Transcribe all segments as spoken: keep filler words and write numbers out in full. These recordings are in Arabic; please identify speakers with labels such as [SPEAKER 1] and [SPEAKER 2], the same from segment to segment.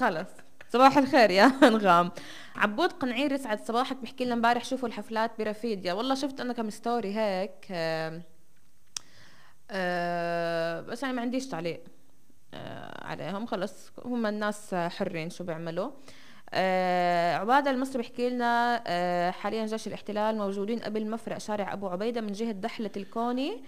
[SPEAKER 1] خلص. صباح الخير يا انغام. عبود قنعير يسعد صباحك، بحكي لنا امبارح شوفوا الحفلات برفيديا. والله شفت انا كم ستوري هيك. آه آه بس انا ما عنديش تعليق آه عليهم، خلص هم الناس حرين شو بيعملوا. آه عبادة المصري بحكي لنا آه حاليا جيش الاحتلال موجودين قبل مفرق شارع ابو عبيدة من جهة دحلة الكوني،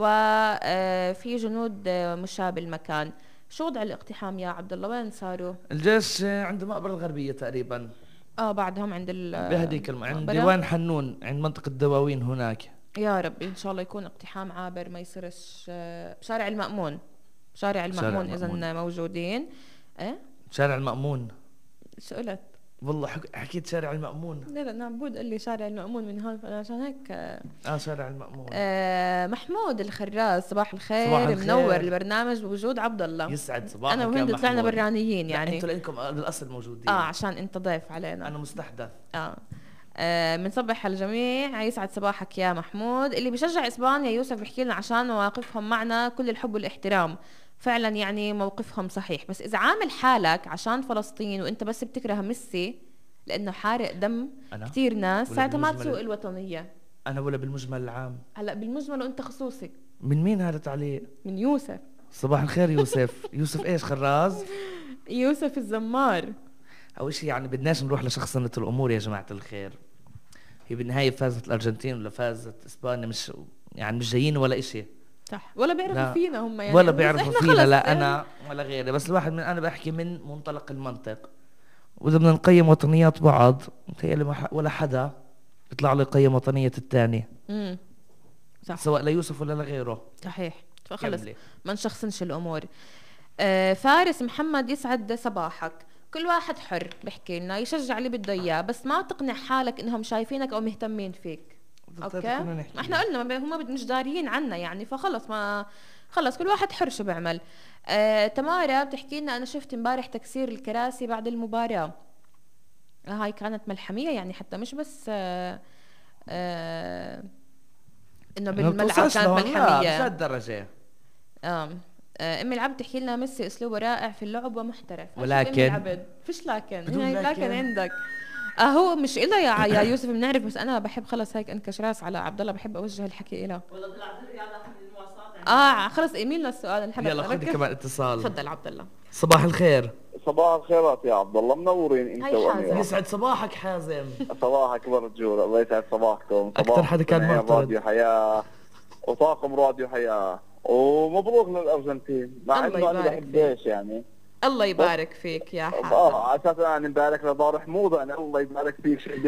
[SPEAKER 1] وفي جنود آه مشاة بالمكان. شو وضع الاقتحام يا عبد الله؟ وين صاروا؟
[SPEAKER 2] الجيش عند مقبرة الغربية تقريبا،
[SPEAKER 1] اه بعدهم عند
[SPEAKER 2] بهديك الم... عند
[SPEAKER 1] المقبرة.
[SPEAKER 2] ديوان حنون، عند منطقة دواوين هناك.
[SPEAKER 1] يا ربي ان شاء الله يكون اقتحام عابر، ما يصيرش. آه شارع المأمون، شارع
[SPEAKER 2] شارع
[SPEAKER 1] المأمون اذا
[SPEAKER 2] المأمون،
[SPEAKER 1] موجودين. ايه
[SPEAKER 2] شارع المأمون.
[SPEAKER 1] شو قلت؟
[SPEAKER 2] والله حك... حكيت شارع المأمون.
[SPEAKER 1] لا لا نعبود قال لي شارع المأمون من هون، فانا عشان هيك.
[SPEAKER 2] اه شارع المأمون.
[SPEAKER 1] آه محمود الخراز صباح الخير.
[SPEAKER 2] صباح
[SPEAKER 1] منور
[SPEAKER 2] الخير،
[SPEAKER 1] البرنامج بوجود عبد الله.
[SPEAKER 2] يسعد صباحك
[SPEAKER 1] انا
[SPEAKER 2] يا
[SPEAKER 1] وهند طلعنا
[SPEAKER 2] محمود.
[SPEAKER 1] برانيين
[SPEAKER 2] لا
[SPEAKER 1] يعني.
[SPEAKER 2] انتوا لانكم بالاصل موجودين.
[SPEAKER 1] اه عشان انت ضيف علينا.
[SPEAKER 2] انا مستحدث.
[SPEAKER 1] اه آه، بنصبح على الجميع. يسعد صباحك يا محمود. اللي بيشجع اسبانيا يوسف بيحكي لنا عشان مواقفهم معنا كل الحب والاحترام. فعلا يعني موقفهم صحيح، بس اذا عامل حالك عشان فلسطين وانت بس بتكره ميسي لانه حارق دم
[SPEAKER 2] انا
[SPEAKER 1] كثير ناس،
[SPEAKER 2] ولا
[SPEAKER 1] ساعتها ما
[SPEAKER 2] بالمجمل
[SPEAKER 1] تسوق الوطنيه.
[SPEAKER 2] انا ولا بالمجمل العام.
[SPEAKER 1] هلا بالمجمل وانت خصوصي.
[SPEAKER 2] من مين هذا تعليق؟
[SPEAKER 1] من يوسف.
[SPEAKER 2] صباح الخير يوسف. يوسف ايش خراز؟
[SPEAKER 1] يوسف الزمار.
[SPEAKER 2] اول شيء يعني بدناش نروح لشخصنة الامور يا جماعة الخير. هي بالنهاية فازت الارجنتين ولا فازت اسبانيا، مش يعني مش جايين ولا اشي.
[SPEAKER 1] صح، ولا بيعرفوا
[SPEAKER 2] لا
[SPEAKER 1] فينا هم يعني،
[SPEAKER 2] ولا
[SPEAKER 1] بس
[SPEAKER 2] بيعرفوا
[SPEAKER 1] احنا
[SPEAKER 2] فينا،
[SPEAKER 1] خلص
[SPEAKER 2] لا
[SPEAKER 1] يعني.
[SPEAKER 2] انا ولا غيري، بس الواحد من انا بحكي من منطلق المنطق. واذا بدنا نقيم وطنيات بعض متهيألي ما ح- ولا حدا يطلع له يقيم وطنية الثاني،
[SPEAKER 1] امم صح
[SPEAKER 2] سواء ليوسف ولا لغيره.
[SPEAKER 1] صحيح. فخلص
[SPEAKER 2] كملي.
[SPEAKER 1] ما نشخصنش الامور. آه فارس محمد يسعد صباحك. كل واحد حر بحكي لنا يشجع اللي بده اياه، بس ما تقنع حالك انهم شايفينك او مهتمين فيك. اوكي ما احنا قلنا ما هم مش داريين عنا يعني، فخلص ما خلص كل واحد حر شو بيعمل. آه تمارا بتحكي لنا انا شفت امبارح تكسير الكراسي بعد المباراة. آه هاي كانت ملحمية يعني، حتى مش بس آه آه انه بالملعب كانت ملحمية.
[SPEAKER 2] مش هالدرجة.
[SPEAKER 1] اه آه، ام العبد تحكي لنا ميسي اسلوبه رائع في اللعب ومحترف.
[SPEAKER 2] ولكن
[SPEAKER 1] ام العبد فيش لكن هي
[SPEAKER 2] لكن.
[SPEAKER 1] لكن عندك. آه هو مش إله يا يا يوسف بنعرف، بس انا بحب خلص هيك انكش راس على عبد الله، بحب اوجه الحكي له. والله طلع ذري هذا من المواصلات. اه خلص ايميل للسؤال اللي حابب
[SPEAKER 2] يلا خذي كمان اتصال.
[SPEAKER 1] تفضل عبد الله.
[SPEAKER 2] صباح الخير.
[SPEAKER 3] صباح الخيرات يا عبد الله، منورين انت
[SPEAKER 1] هاي حازم.
[SPEAKER 3] واميره.
[SPEAKER 2] يسعد صباحك حازم.
[SPEAKER 3] صباحك برجولة، الله يسعد صباحكم.
[SPEAKER 2] اكثر حدا كان
[SPEAKER 3] صباح
[SPEAKER 2] معترض.
[SPEAKER 3] راديو حياة وطاقم راديو حياة، ومبروك للارجنتين مع
[SPEAKER 1] الله
[SPEAKER 3] انه انا
[SPEAKER 1] يبارك
[SPEAKER 3] بحبش يعني.
[SPEAKER 1] الله يبارك فيك يا حازم.
[SPEAKER 3] اه على اساس يعني مبارك لدار حموضه، انا الله يبارك فيك شيء.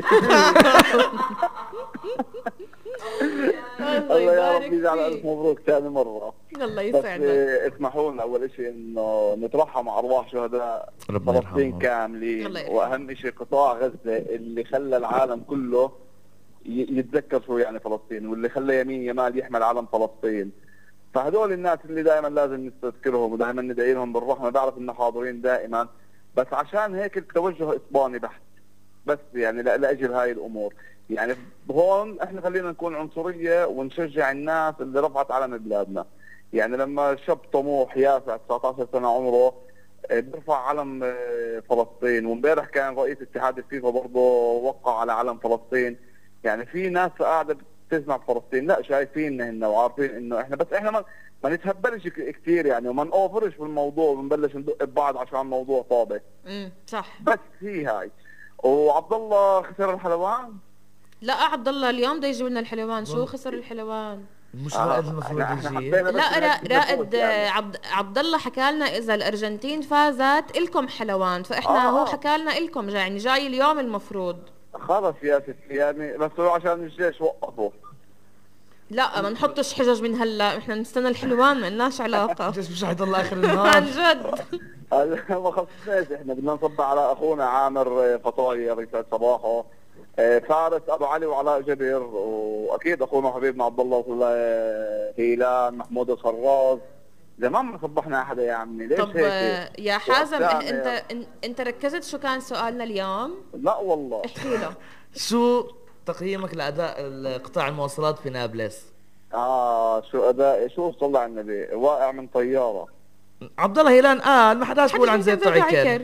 [SPEAKER 1] الله
[SPEAKER 3] يا رب
[SPEAKER 1] يبارك
[SPEAKER 3] يجعل الف
[SPEAKER 1] فيك.
[SPEAKER 3] مبروك ثاني مرة.
[SPEAKER 1] الله
[SPEAKER 3] بس
[SPEAKER 1] يسعدك.
[SPEAKER 3] آه، اسمحوا لنا اول شيء انه نترحم على ارواح شهداء
[SPEAKER 2] ربنا
[SPEAKER 3] فلسطين
[SPEAKER 2] يرحمهم.
[SPEAKER 3] كاملين،
[SPEAKER 1] الله يرحمهم.
[SPEAKER 3] واهم شيء قطاع غزة اللي خلى العالم كله ي- يتذكر شو يعني فلسطين، واللي خلى يمين يمال يحمل علم فلسطين. فهذول الناس اللي دائما لازم نستذكرهم ودائما ندعي لهم بالرحمة، بعرف انه حاضرين دائما، بس عشان هيك التوجه اسباني بحت، بس يعني لا- لاجل هاي الامور. يعني هون احنا خلينا نكون عنصريه ونشجع الناس اللي رفعت علم بلادنا. يعني لما شاب طموح يافع تسعة عشر سنه عمره آه، بيرفع علم آه، فلسطين، وامبارح كان رئيس اتحاد الفيفا برضه وقع على علم فلسطين. يعني في ناس قاعده بتسمع فلسطين لا شايفين هن وعارفين انه احنا، بس احنا ما, ما نتهبلش ك- كثير يعني، وما نوفرش بالموضوع ونبلش ندق ببعض عشان الموضوع طابه.
[SPEAKER 1] امم صح.
[SPEAKER 3] بس هي هاي. وعبد الله خسر الحلوان.
[SPEAKER 1] لا عبد الله اليوم بده يجيب لنا الحلوان. شو خسر الحلوان؟
[SPEAKER 2] مش
[SPEAKER 3] آه،
[SPEAKER 2] رائد المفروض
[SPEAKER 3] إحنا- إحنا
[SPEAKER 2] يجي.
[SPEAKER 3] حبينا بس
[SPEAKER 1] لا را-
[SPEAKER 3] إنك
[SPEAKER 1] رائد
[SPEAKER 3] تفوز يعني.
[SPEAKER 1] عبد عبد الله حكى لنا اذا الارجنتين فازت الكم حلوان، فاحنا
[SPEAKER 3] آه،
[SPEAKER 1] هو
[SPEAKER 3] آه.
[SPEAKER 1] حكى لنا الكم جاي يعني جاي اليوم المفروض.
[SPEAKER 3] خلص يا ستي يعني، بس هو عشان الجيش وقفوا.
[SPEAKER 1] لا ما نحطش حجج من هلا، احنا نستنى الحلوان ما لناش علاقه.
[SPEAKER 2] الجيش مش حيضل اخر
[SPEAKER 1] عن
[SPEAKER 2] النهار.
[SPEAKER 1] جد.
[SPEAKER 3] ما خصناش، احنا بدنا نصب على اخونا عامر فطاير يسعد صباحه، آه، فارس ابو علي وعلاء جبر، واكيد اخونا وحبيبنا عبد الله هيلان محمود الخراز. زمان ما صبحنا احد يا عمي، ليش
[SPEAKER 1] طب
[SPEAKER 3] هيك؟
[SPEAKER 1] آه، يا حازم إن-
[SPEAKER 3] وقتها
[SPEAKER 1] انت
[SPEAKER 3] يا-
[SPEAKER 1] إن- انت ركزت شو كان سؤالنا اليوم؟
[SPEAKER 3] لا والله.
[SPEAKER 1] احكي له.
[SPEAKER 2] شو تقييمك لاداء قطاع المواصلات في نابلس؟
[SPEAKER 3] اه شو اداء، شو صلى على النبي، واقع من طياره.
[SPEAKER 2] عبد الله هيلان قال ما حداش بيقول عن زيت
[SPEAKER 1] زيت
[SPEAKER 2] عكر.